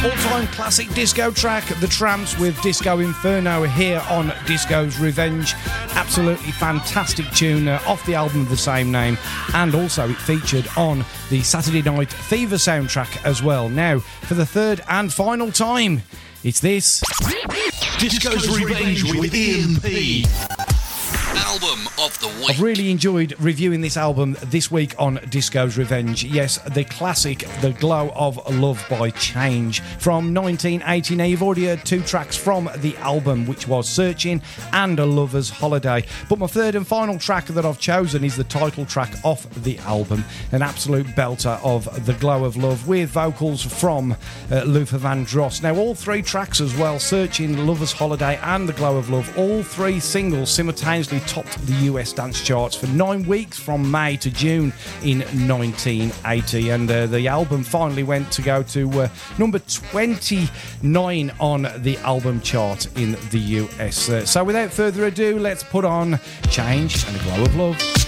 All-time classic disco track, The Tramps with Disco Inferno here on Disco's Revenge. Absolutely fantastic tune off the album of the same name, and also it featured on the Saturday Night Fever soundtrack as well. Now, for the third and final time, it's this. Disco's Revenge with Ian P. Album of the week. I've really enjoyed reviewing this album this week on Disco's Revenge. Yes, the classic The Glow of Love by Change from 1980. Now, you've already heard two tracks from the album, which was Searching and A Lover's Holiday. But my third and final track that I've chosen is the title track off the album, an absolute belter of The Glow of Love with vocals from Luther Vandross. Now, all three tracks as well, Searching, Lover's Holiday and The Glow of Love, all three singles simultaneously topped the US dance charts for 9 weeks from May to June in 1980, and the album finally went to go to number 29 on the album chart in the US. So without further ado, let's put on Change and The Glow of Love.